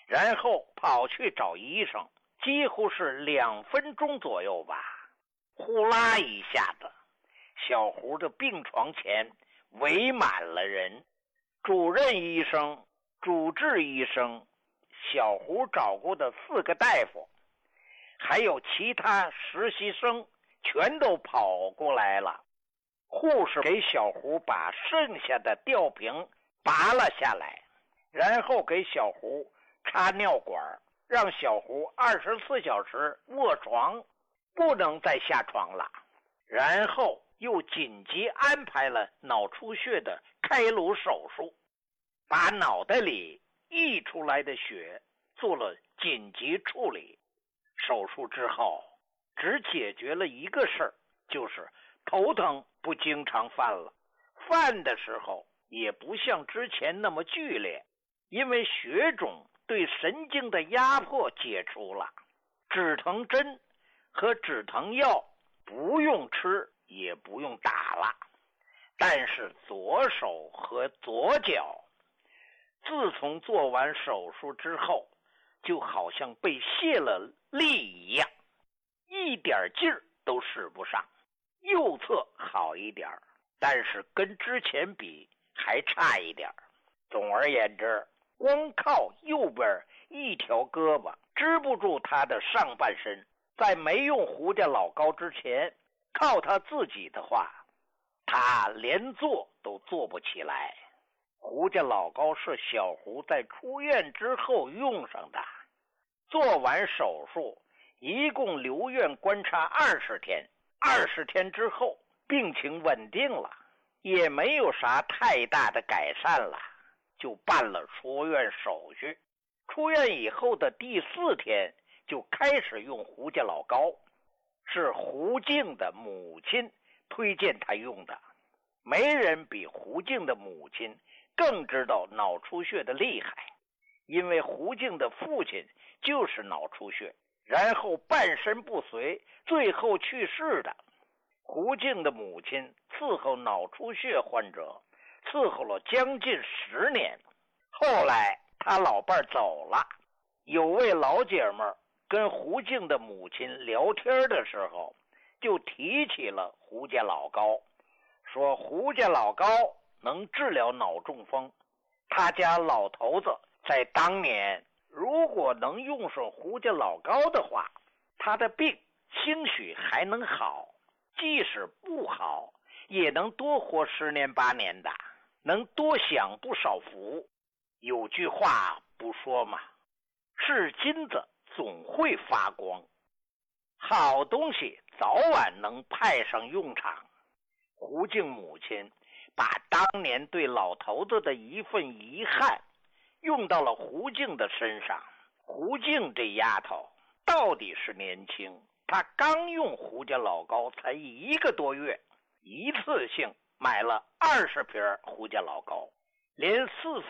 然后跑去找医生，几乎是2分钟左右吧，呼啦一下子，小胡的病床前围满了人，主任医生、主治医生，小胡找过的4个大夫，还有其他实习生全都跑过来了。护士给小胡把剩下的吊瓶拔了下来，然后给小胡插尿管，让小胡24小时卧床，不能再下床了。然后又紧急安排了脑出血的开颅手术，把脑袋里溢出来的血做了紧急处理。手术之后只解决了一个事儿，就是头疼不经常犯了，犯的时候也不像之前那么剧烈，因为血肿对神经的压迫解除了，止疼针和止疼药不用吃也不用打了。但是左手和左脚自从做完手术之后，就好像被卸了力一样，一点劲儿都使不上。右侧好一点，但是跟之前比还差一点。总而言之，光靠右边一条胳膊支不住他的上半身，在没用胡家老高之前，靠他自己的话，他连坐都坐不起来。胡家老高是小胡在出院之后用上的，做完手术一共留院观察20天，20天之后病情稳定了，也没有啥太大的改善了，就办了出院手续。出院以后的第4天就开始用胡家老高，是胡静的母亲推荐他用的。没人比胡静的母亲更知道脑出血的厉害，因为胡静的父亲就是脑出血，然后半身不遂，最后去世的。胡静的母亲伺候脑出血患者伺候了将近10年，后来他老伴走了，有位老姐们跟胡静的母亲聊天的时候就提起了胡家老高，说胡家老高能治疗脑中风，他家老头子在当年如果能用上胡家老高的话，他的病兴许还能好，即使不好也能多活10年8年的，能多享不少福。有句话不说吗？是金子总会发光，好东西早晚能派上用场。胡静母亲把当年对老头子的一份遗憾用到了胡静的身上。胡静这丫头到底是年轻，她刚用胡家老高才1个多月，一次性买了20瓶胡家老高，连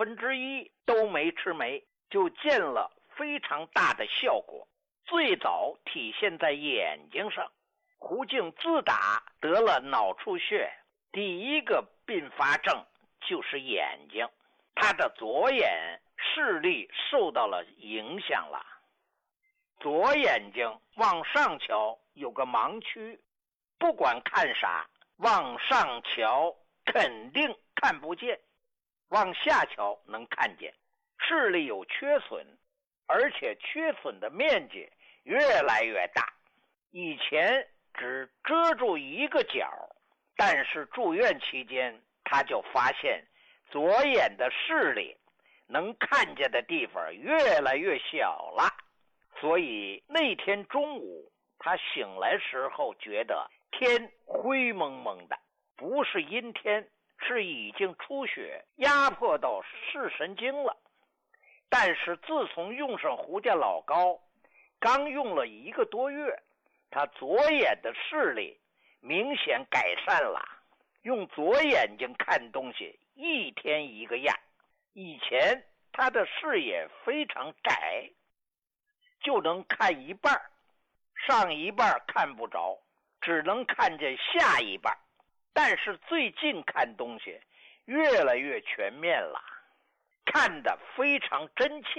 1/4都没吃没，就见了非常大的效果。最早体现在眼睛上，胡静自打得了脑出血，第一个并发症就是眼睛，他的左眼视力受到了影响了。左眼睛往上瞧有个盲区，不管看啥，往上瞧肯定看不见，往下瞧能看见，视力有缺损，而且缺损的面积越来越大。以前只遮住一个角，但是住院期间他就发现左眼的视力能看见的地方越来越小了。所以那天中午他醒来时候觉得天灰蒙蒙的，不是阴天，是已经出血压迫到视神经了。但是自从用上胡家老高，刚用了1个多月，他左眼的视力明显改善了，用左眼睛看东西一天一个样。以前他的视野非常窄，就能看一半，上一半看不着，只能看见下一半。但是最近看东西越来越全面了，看得非常真切。